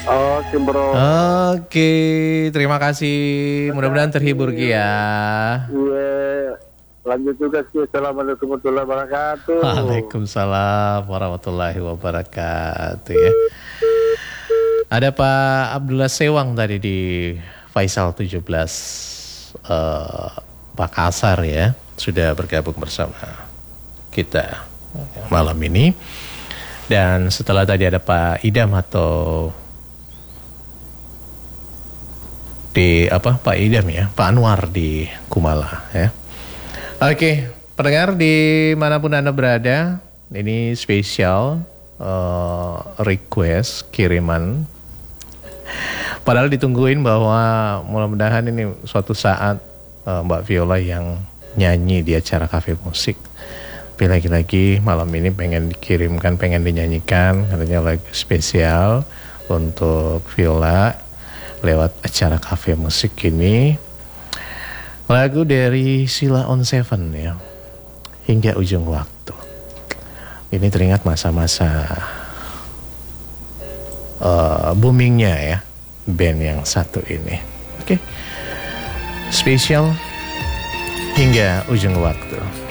Oke bro. Oke, terima kasih. Mudah-mudahan terhibur Ki ya. Iya. Lanjut juga sih. Assalamualaikum warahmatullahi wabarakatuh. Waalaikumsalam warahmatullahi wabarakatuh ya. Ada Pak Abdullah Sewang tadi di Faisal 17 Makassar ya. Sudah bergabung bersama kita malam ini. Dan setelah tadi ada Pak Idam atau di Pak Idam ya, Pak Anwar di Kumala ya. Oke, pendengar dimanapun Anda berada, ini spesial request kiriman. Padahal ditungguin bahwa mudah-mudahan ini suatu saat Mbak Viola yang nyanyi di acara kafe musik. Tapi lagi-lagi malam ini pengen dikirimkan, pengen dinyanyikan, katanya lagu spesial untuk Viola lewat acara kafe musik ini. Lagu dari Sheila on 7 ya, Hingga Ujung Waktu. Ini teringat masa-masa boomingnya ya band yang satu ini. Oke. Spesial Hingga Ujung Waktu.